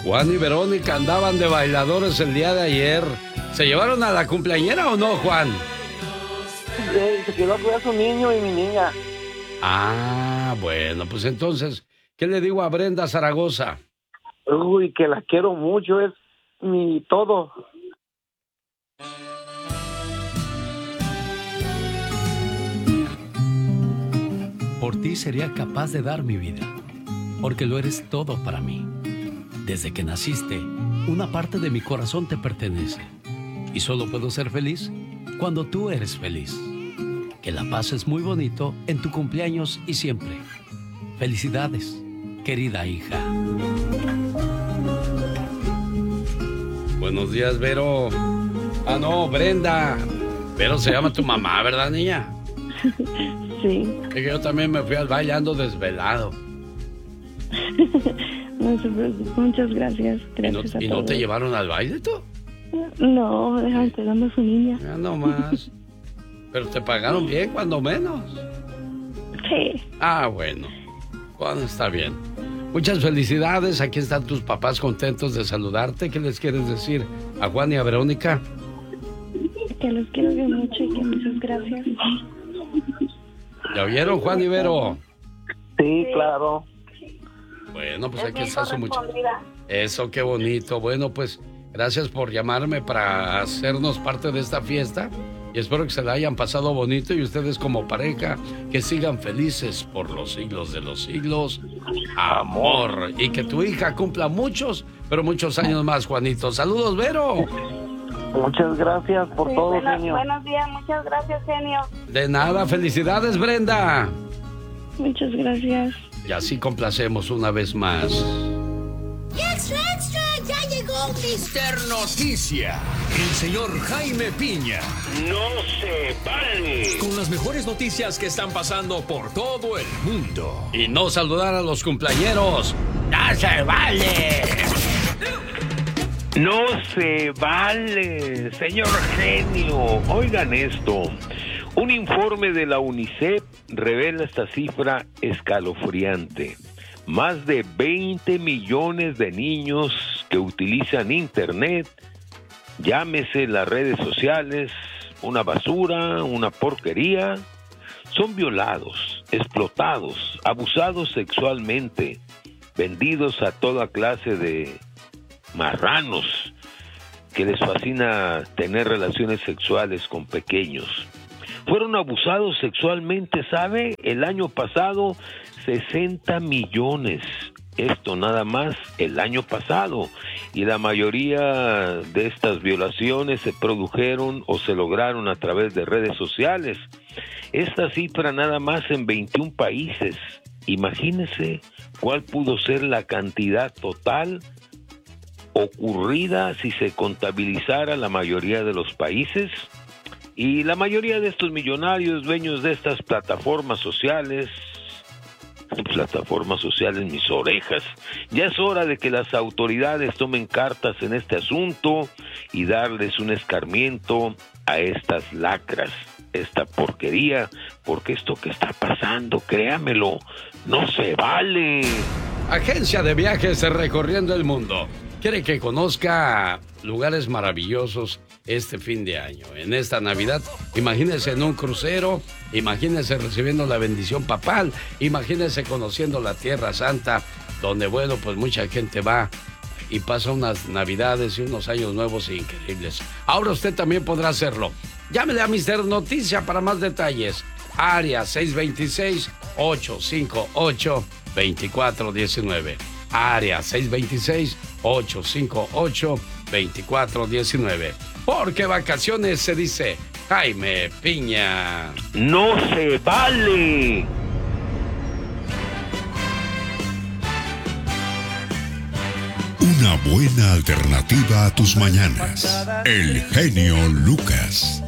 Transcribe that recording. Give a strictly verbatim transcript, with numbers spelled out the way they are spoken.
Juan y Verónica andaban de bailadores el día de ayer. ¿Se llevaron a la cumpleañera o no, Juan? Sí, se quedó a cuidar a su niño y mi niña. Ah, bueno, pues entonces, ¿qué le digo a Brenda Zaragoza? Uy, que la quiero mucho, es mi todo. Por ti sería capaz de dar mi vida, porque lo eres todo para mí. Desde que naciste, una parte de mi corazón te pertenece. Y solo puedo ser feliz cuando tú eres feliz. Que la pases muy bonito en tu cumpleaños y siempre. Felicidades, querida hija. Buenos días, Vero. Ah, no, Brenda. Vero se llama tu mamá, ¿verdad, niña? Sí. Es que yo también me fui al baile, ando desvelado. No se preocupe, muchas gracias. Gracias ¿Y no, a ¿y no todos. te llevaron al baile tú? No, me dejan cuidando a su niña. Ya no más. Pero te pagaron bien, cuando menos. Sí. Ah, bueno. Juan, está bien. Muchas felicidades. Aquí están tus papás contentos de saludarte. ¿Qué les quieres decir a Juan y a Verónica? Que los quiero bien mucho y que muchas gracias. ¿Ya oyeron, Juan y Vero? Sí, claro. Bueno, pues aquí está su muchacho. Eso, qué bonito. Bueno, pues gracias por llamarme para hacernos parte de esta fiesta. Y espero que se la hayan pasado bonito y ustedes como pareja que sigan felices por los siglos de los siglos. Amor. Y que tu hija cumpla muchos, pero muchos años más, Juanito. Saludos, Vero. Muchas gracias por Sí, todo, buenos, genio. buenos días, muchas gracias, genio. De nada, felicidades, Brenda. Muchas gracias. Y así complacemos una vez más. ¡Extra, extra! ¡Ya llegó mister Noticia! El señor Jaime Piña. ¡No se vale! Con las mejores noticias que están pasando por todo el mundo. Y no saludar a los cumpleañeros. ¡No se vale! ¡No se vale! Señor genio, oigan esto. Un informe de la UNICEF revela esta cifra escalofriante. Más de veinte millones de niños que utilizan Internet, llámese las redes sociales, una basura, una porquería, son violados, explotados, abusados sexualmente, vendidos a toda clase de marranos que les fascina tener relaciones sexuales con pequeños. Fueron abusados sexualmente, ¿sabe? El año pasado, sesenta millones. Esto nada más el año pasado. Y la mayoría de estas violaciones se produjeron o se lograron a través de redes sociales. Esta cifra nada más en veintiún países. Imagínense cuál pudo ser la cantidad total ocurrida si se contabilizara la mayoría de los países. Y la mayoría de estos millonarios, dueños de estas plataformas sociales, plataformas sociales, mis orejas, ya es hora de que las autoridades tomen cartas en este asunto y darles un escarmiento a estas lacras, esta porquería, porque esto que está pasando, créamelo, no se vale. Agencia de viajes recorriendo el mundo. Quiere que conozca lugares maravillosos este fin de año. En esta Navidad, imagínese en un crucero, imagínese recibiendo la bendición papal, imagínese conociendo la Tierra Santa, donde, bueno, pues mucha gente va y pasa unas Navidades y unos años nuevos increíbles. Ahora usted también podrá hacerlo. Llámele a mister Noticia para más detalles. Área seis dos seis, ocho cinco ocho, dos cuatro uno nueve. Área seis dos seis, ocho cinco ocho, dos cuatro uno nueve. Porque vacaciones se dice Jaime Piña. ¡No se vale! Una buena alternativa a tus mañanas. El genio Lucas.